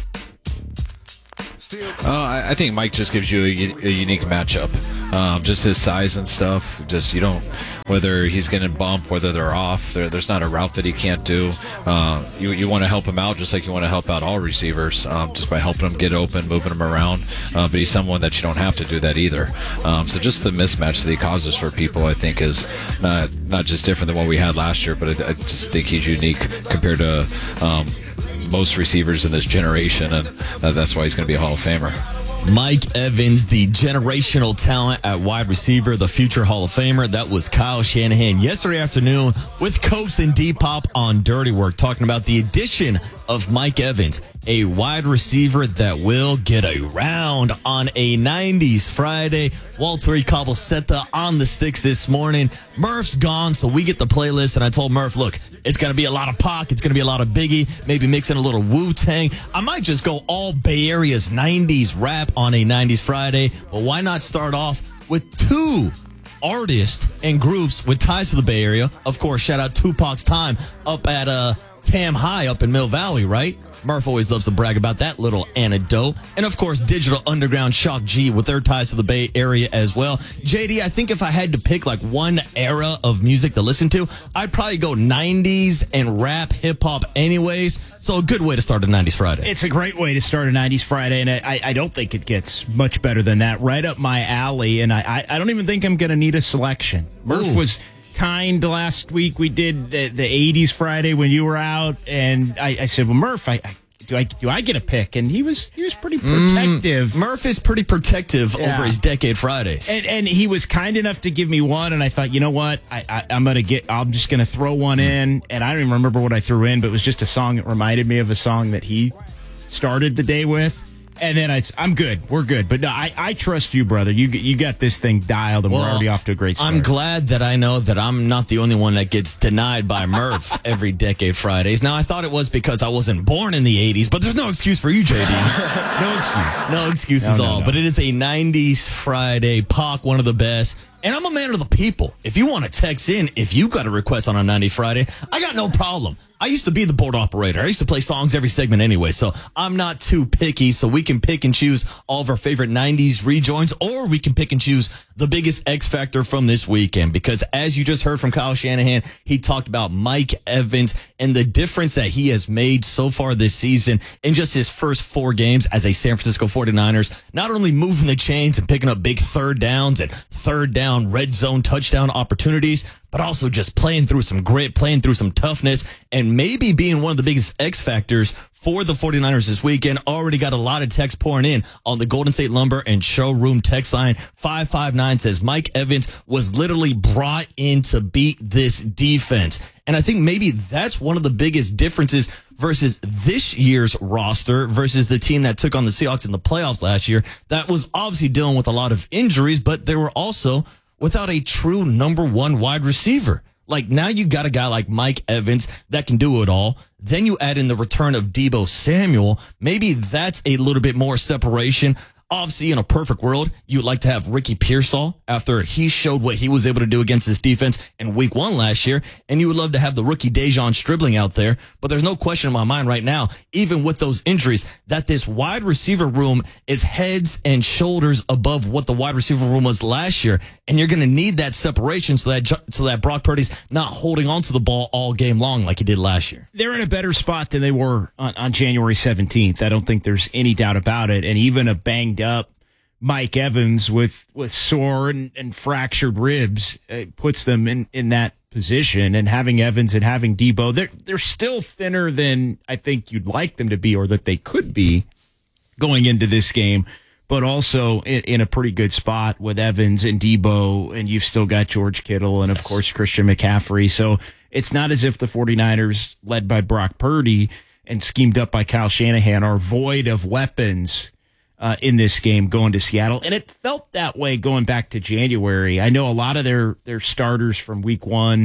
Uh, I I think Mike just gives you a, u- a unique matchup. Um, just his size and stuff. Just you don't whether he's going to bump, whether they're off. There, there's not a route that he can't do. Uh, you you want to help him out just like you want to help out all receivers, um, just by helping him get open, moving him around. Uh, but he's someone that you don't have to do that either. Um, so just the mismatch that he causes for people, I think, is not not just different than what we had last year, but I, I just think he's unique compared to Um, most receivers in this generation, and uh, that's why he's going to be a Hall of Famer. Mike Evans, the generational talent at wide receiver, the future Hall of Famer. That was Kyle Shanahan yesterday afternoon with Copes and D-Pop on Dirty Work, talking about the addition of Mike Evans, a wide receiver that will get around on a nineties Friday. Walter Cabosetta on the sticks this morning. Murph's gone, so we get the playlist, and I told Murph, look, it's going to be a lot of Pac, it's going to be a lot of Biggie, maybe mix in a little Wu-Tang. I might just go all Bay Area's nineties rap on a nineties Friday, but why not start off with two artists and groups with ties to the Bay Area? Of course, shout out Tupac's time up at uh, Tam High up in Mill Valley, right? Murph always loves to brag about that little anecdote. And, of course, Digital Underground, Shock G with their ties to the Bay Area as well. J D, I think if I had to pick, like, one era of music to listen to, I'd probably go nineties and rap, hip-hop anyways. So a good way to start a nineties Friday. It's a great way to start a nineties Friday, and I, I don't think it gets much better than that. Right up my alley, and I, I, I don't even think I'm going to need a selection. Murph Ooh. was kind last week. We did the, the eighties Friday when you were out, and I, I said, well, Murph, I, I do I do I get a pick? And he was he was pretty protective. Mm, Murph is pretty protective yeah. over his Decade Fridays, and, and he was kind enough to give me one. And I thought, you know what, I, I I'm gonna get. I'm just gonna throw one in, and I don't even remember what I threw in, but it was just a song that reminded me of a song that he started the day with. And then I, I'm good. We're good. But no, I, I trust you, brother. You you got this thing dialed, and well, we're already off to a great start. I'm glad that I know that I'm not the only one that gets denied by Murph every Decade Fridays. Now, I thought it was because I wasn't born in the eighties, but there's no excuse for you, J D. no excuse. No excuses no, no, all. No. But it is a nineties Friday. Pac, one of the best. And I'm a man of the people. If you want to text in, if you got a request on a nineties Friday, I got no problem. I used to be the board operator. I used to play songs every segment anyway, so I'm not too picky. So we can pick and choose all of our favorite nineties rejoins, or we can pick and choose the biggest X factor from this weekend. Because as you just heard from Kyle Shanahan, he talked about Mike Evans and the difference that he has made so far this season in just his first four games as a San Francisco forty-niners. Not only moving the chains and picking up big third downs and third down red zone touchdown opportunities, but also just playing through some grit, playing through some toughness, and maybe being one of the biggest X factors for the forty-niners this weekend. Already got a lot of text pouring in on the Golden State Lumber and Showroom text line. five five nine says Mike Evans was literally brought in to beat this defense. And I think maybe that's one of the biggest differences versus this year's roster versus the team that took on the Seahawks in the playoffs last year. That was obviously dealing with a lot of injuries, but they were also without a true number one wide receiver. Like, now you got a guy like Mike Evans that can do it all. Then you add in the return of Deebo Samuel. Maybe that's a little bit more separation. Obviously, in a perfect world, you'd like to have Ricky Pearsall after he showed what he was able to do against this defense in week one last year. And you would love to have the rookie Dejon Stribling out there. But there's no question in my mind right now, even with those injuries, that this wide receiver room is heads and shoulders above what the wide receiver room was last year. And you're going to need that separation so that so that Brock Purdy's not holding onto the ball all game long like he did last year. They're in a better spot than they were on, on January seventeenth. I don't think there's any doubt about it. And even a banged up Mike Evans with, with sore and, and fractured ribs uh, puts them in, in that position. And having Evans and having Deebo, they're, they're still thinner than I think you'd like them to be or that they could be going into this game, but also in, in a pretty good spot with Evans and Deebo, and you've still got George Kittle and, of yes. course, Christian McCaffrey. So it's not as if the forty-niners, led by Brock Purdy and schemed up by Kyle Shanahan, are void of weapons Uh, in this game going to Seattle. And it felt that way going back to January. I know a lot of their, their starters from week one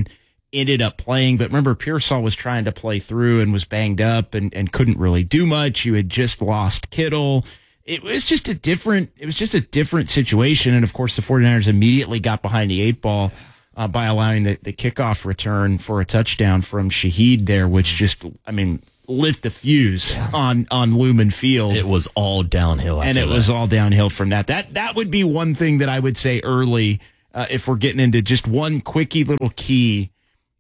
ended up playing. But remember, Pearsall was trying to play through and was banged up and, and couldn't really do much. You had just lost Kittle. It was just a different, it was just a different situation. And of course, the 49ers immediately got behind the eight ball uh, by allowing the, the kickoff return for a touchdown from Shaheed there, which just, I mean, lit the fuse yeah. on, on Lumen Field. It was all downhill. And it that. was all downhill from that. That, that would be one thing that I would say early, uh, if we're getting into just one quickie little key.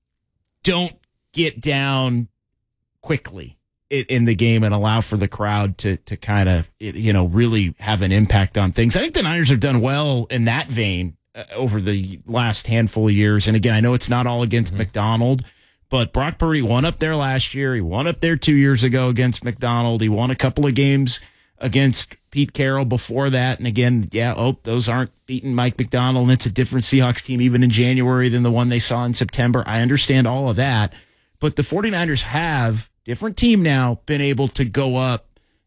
Don't get down quickly in the game and allow for the crowd to to kind of, you know, really have an impact on things. I think the Niners have done well in that vein uh, over the last handful of years. And again, I know it's not all against mm-hmm. McDonald, but Brock Purdy won up there last year. He won up there two years ago against McDonald. He won a couple of games against Pete Carroll before that. And again, yeah, oh, those aren't beating Mike McDonald. And it's a different Seahawks team even in January than the one they saw in September. I understand all of that. But the 49ers have, different team now, been able to go up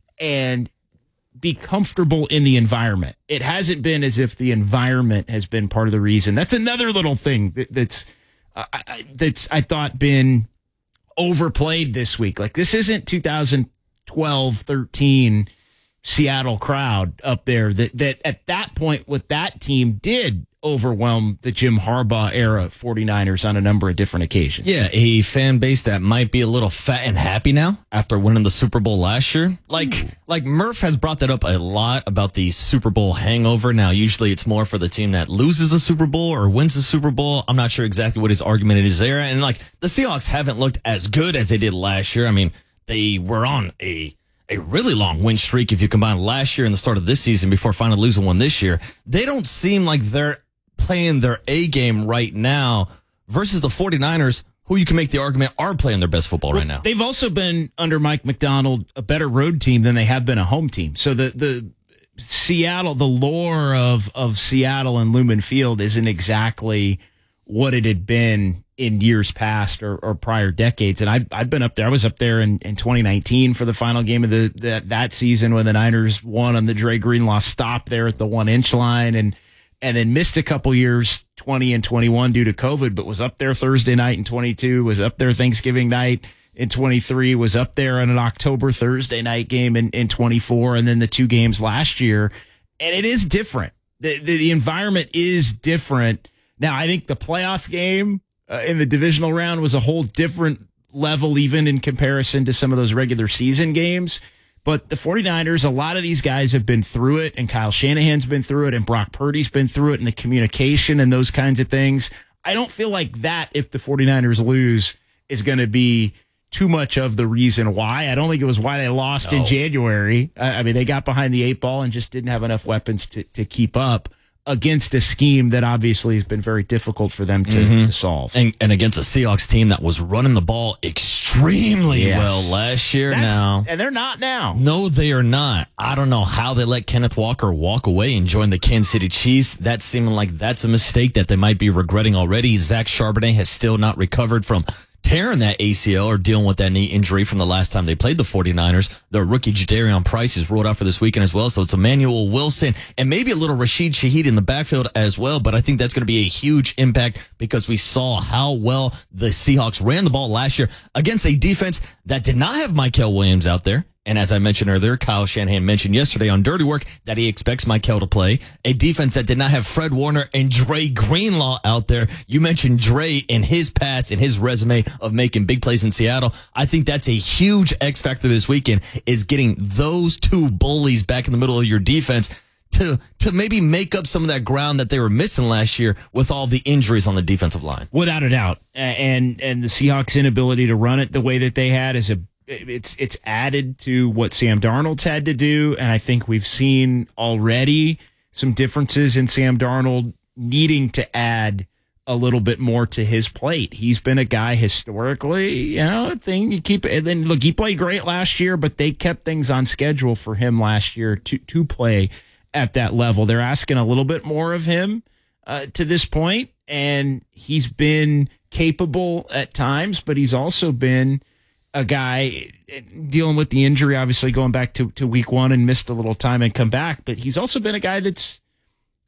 and be comfortable in the environment. It hasn't been as if the environment has been part of the reason. That's another little thing that, that's uh, I, that's I thought been overplayed this week. Like, this isn't two thousand twelve, thirteen Seattle crowd up there that, that at that point with that team did overwhelm the Jim Harbaugh era 49ers on a number of different occasions. Yeah, a fan base that might be a little fat and happy now after winning the Super Bowl last year. Like, Ooh. like Murph has brought that up a lot about the Super Bowl hangover. Now, usually it's more for the team that loses a Super Bowl or wins a Super Bowl. I'm not sure exactly what his argument is there. And like, the Seahawks haven't looked as good as they did last year. I mean, they were on a a really long win streak if you combine last year and the start of this season before finally losing one this year. They don't seem like they're playing their A game right now versus the 49ers, who you can make the argument are playing their best football well, right now. They've also been, under Mike McDonald, a better road team than they have been a home team. So the the Seattle, the lore of, of Seattle and Lumen Field isn't exactly what it had been in years past or, or prior decades. And I, I've been up there. I was up there in, in twenty nineteen for the final game of the, the that season when the Niners won on the Dre Greenlaw stop there at the one inch line. And and then missed a couple years, twenty and twenty-one due to COVID, but was up there Thursday night in twenty-two, was up there Thanksgiving night in twenty-three, was up there on an October Thursday night game in, in twenty-four, and then the two games last year. And it is different. The, the, the environment is different. Now, I think the playoff game uh, in the divisional round was a whole different level, even in comparison to some of those regular season games. But the 49ers, a lot of these guys have been through it, and Kyle Shanahan's been through it, and Brock Purdy's been through it, and the communication and those kinds of things. I don't feel like that, if the 49ers lose, is going to be too much of the reason why. I don't think it was why they lost no. in January. I mean, they got behind the eight ball and just didn't have enough weapons to, to keep up against a scheme that obviously has been very difficult for them to, mm-hmm. to solve. And, and against a Seahawks team that was running the ball extremely yes. well last year. That's, now. And they're not now. No, they are not. I don't know how they let Kenneth Walker walk away and join the Kansas City Chiefs. That's seeming like that's a mistake that they might be regretting already. Zach Charbonnet has still not recovered from tearing that A C L or dealing with that knee injury from the last time they played the 49ers. The rookie Jadarian Price is ruled out for this weekend as well. So it's Emmanuel Wilson and maybe a little Rashid Shaheed in the backfield as well. But I think that's going to be a huge impact because we saw how well the Seahawks ran the ball last year against a defense that did not have Mykel Williams out there. And as I mentioned earlier, Kyle Shanahan mentioned yesterday on Dirty Work that he expects Mykel to play. A defense that did not have Fred Warner and Dre Greenlaw out there. You mentioned Dre in his past and his resume of making big plays in Seattle. I think that's a huge X factor this weekend, is getting those two bullies back in the middle of your defense to to maybe make up some of that ground that they were missing last year with all the injuries on the defensive line. Without a doubt. And and the Seahawks' inability to run it the way that they had is a It's it's added to what Sam Darnold's had to do, and I think we've seen already some differences in Sam Darnold needing to add a little bit more to his plate. He's been a guy historically, you know, thing you keep. And then look, he played great last year, but they kept things on schedule for him last year to to play at that level. They're asking a little bit more of him uh, to this point, and he's been capable at times, but he's also been a guy dealing with the injury, obviously going back to, to week one and missed a little time and come back. But he's also been a guy that's,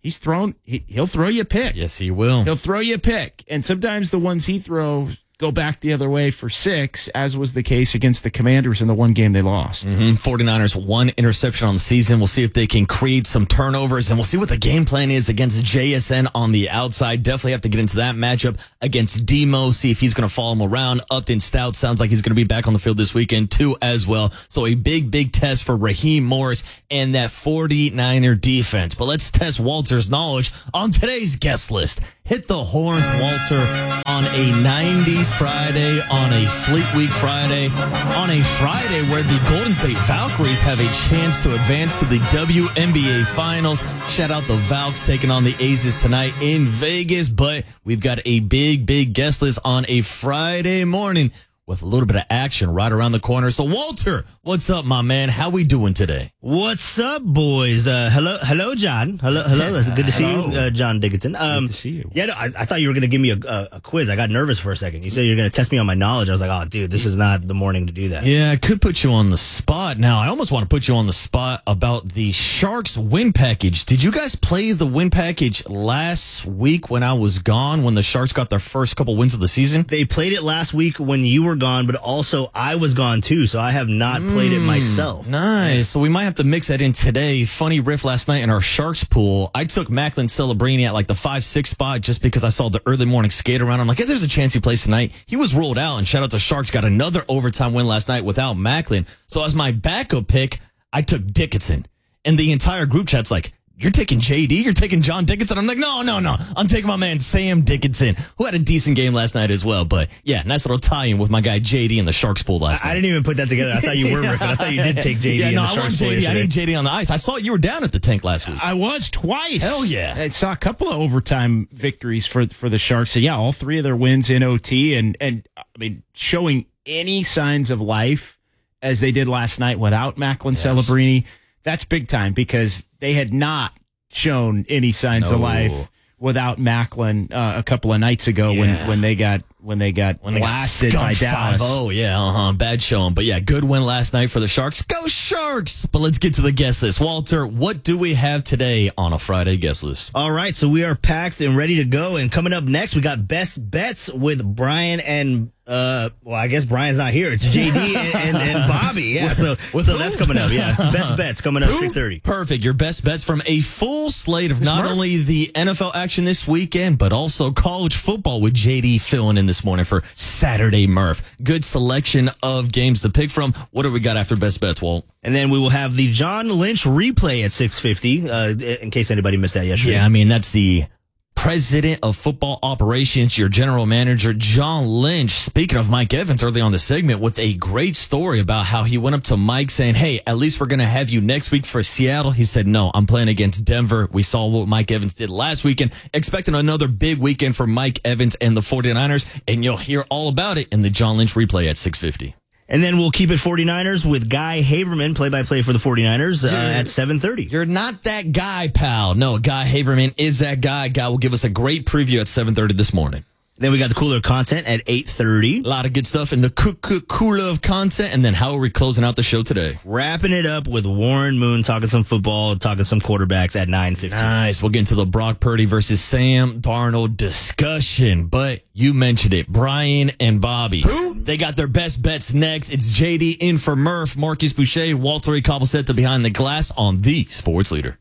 he's thrown, he, he'll throw you a pick. Yes, he will. He'll throw you a pick. And sometimes the ones he throws go back the other way for six, as was the case against the Commanders in the one game they lost. Mm-hmm. 49ers, one interception on the season. We'll see if they can create some turnovers, and we'll see what the game plan is against J S N on the outside. Definitely have to get into that matchup against Demo, see if he's going to follow him around. Upton Stout sounds like he's going to be back on the field this weekend, too, as well. So a big, big test for Raheem Morris and that 49er defense. But let's test Walter's knowledge on today's guest list. Hit the horns, Walter, on a nineties Friday, on a Fleet Week Friday, on a Friday where the Golden State Valkyries have a chance to advance to the W N B A Finals. Shout out the Valks taking on the Aces tonight in Vegas, but we've got a big, big guest list on a Friday morning with a little bit of action right around the corner. So, Walter, what's up, my man? How we doing today? What's up, boys? Uh, hello, hello, John. Hello, hello. It's good to see Hello. you, uh, John Dickinson. Um, Good to see you. Yeah, no, I, I thought you were going to give me a, a, a quiz. I got nervous for a second. You said you were going to test me on my knowledge. I was like, oh, dude, this is not the morning to do that. Yeah, I could put you on the spot. Now, I almost want to put you on the spot about the Sharks win package. Did you guys play the win package last week when I was gone, when the Sharks got their first couple wins of the season? They played it last week when you were gone, but also I was gone too, so I have not played it myself. Nice. So we might have to mix that in today. Funny riff last night in our Sharks pool. I took Macklin Celebrini at like the five six spot just because I saw the early morning skate around. I'm like, hey, there's a chance he plays tonight. He was ruled out, and shout out to Sharks, got another overtime win last night without Macklin. So as my backup pick, I took Dickinson. And the entire group chat's like, you're taking J D? You're taking John Dickinson? I'm like, no, no, no. I'm taking my man Sam Dickinson, who had a decent game last night as well. But yeah, nice little tie-in with my guy J D in the Sharks pool last I, night. I didn't even put that together. I thought you were riffing. I thought you did take J D Yeah, in no, the I Sharks want pool J D. I yesterday. need J D on the ice. I saw you were down at the tank last week. I was twice. Hell yeah. I saw a couple of overtime victories for for the Sharks. So yeah, all three of their wins in O T, and and I mean showing any signs of life as they did last night without Macklin Yes. Celebrini. That's big time because they had not shown any signs No. of life without Macklin uh, a couple of nights ago Yeah. when when they got when they got When they got blasted by skunked Dallas. five oh, yeah, uh-huh. Bad showing. But yeah, good win last night for the Sharks. Go Sharks! But let's get to the guest list. Walter, what do we have today on a Friday guest list? All right, so we are packed and ready to go. And coming up next, we got Best Bets with Brian and, uh, well, I guess Brian's not here. It's J D and, and, and Bobby. Yeah, so so that's coming up. Yeah, Best Bets coming up six thirty. Perfect. Your best bets from a full slate of not only the N F L action this weekend, but also college football with J D filling in this morning for Saturday Murph. Good selection of games to pick from. What do we got after best bets, Walt? And then we will have the John Lynch replay at six fifty, uh, in case anybody missed that yesterday. Yeah, I mean, that's the president of football operations, your general manager, John Lynch. Speaking of Mike Evans early on the segment with a great story about how he went up to Mike saying, hey, at least we're going to have you next week for Seattle. He said, no, I'm playing against Denver. We saw what Mike Evans did last weekend. Expecting another big weekend for Mike Evans and the 49ers. And you'll hear all about it in the John Lynch replay at six fifty. And then we'll keep it 49ers with Guy Haberman, play-by-play for the 49ers, uh, at seven thirty. You're not that guy, pal. No, Guy Haberman is that guy. Guy will give us a great preview at seven thirty this morning. Then we got the cooler content at eight thirty. A lot of good stuff in the cooler of content. And then how are we closing out the show today? Wrapping it up with Warren Moon talking some football, talking some quarterbacks at nine fifteen. Nice. We'll get into the Brock Purdy versus Sam Darnold discussion. But you mentioned it. Brian and Bobby. Who? They got their best bets next. It's J D in for Murph, Marcus Boucher, Walter Cobblesetta behind the glass on the Sports Leader.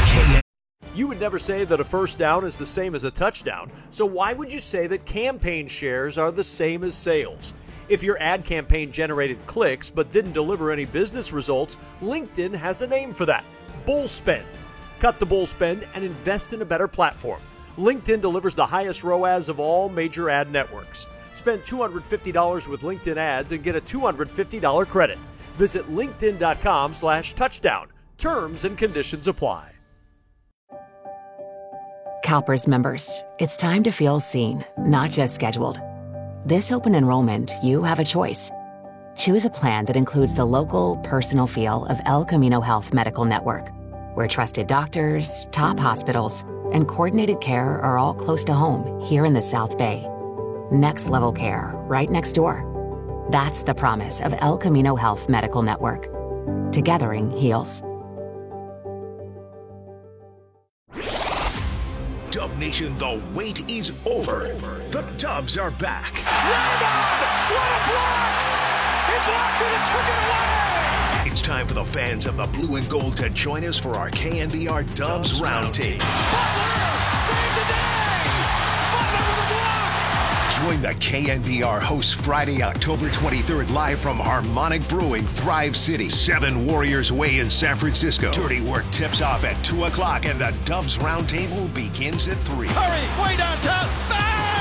You would never say that a first down is the same as a touchdown, so why would you say that campaign shares are the same as sales? If your ad campaign generated clicks but didn't deliver any business results, LinkedIn has a name for that: bull spend. Cut the bull spend and invest in a better platform. LinkedIn delivers the highest R O A S of all major ad networks. Spend two hundred fifty dollars with LinkedIn ads and get a two hundred fifty dollars credit. Visit linkedin.com slash touchdown. Terms and conditions apply. CalPERS members, it's time to feel seen, not just scheduled. This open enrollment, you have a choice. Choose a plan that includes the local, personal feel of El Camino Health Medical Network, where trusted doctors, top hospitals, and coordinated care are all close to home here in the South Bay. Next level care, right next door. That's the promise of El Camino Health Medical Network. Togethering heals. Dub Nation, the wait is over. The Dubs are back. Draymond! What a block! He blocked it and took it away! It's time for the fans of the blue and gold to join us for our K N B R Dubs Roundtable. Butler! Save the day! Butler with a block! Join the K N B R hosts Friday, October twenty-third, live from Harmonic Brewing, Thrive City, seven Warriors Way in San Francisco. Dirty Work tips off at two o'clock, and the Dubs Roundtable begins at three. Hurry! Way downtown! Ah!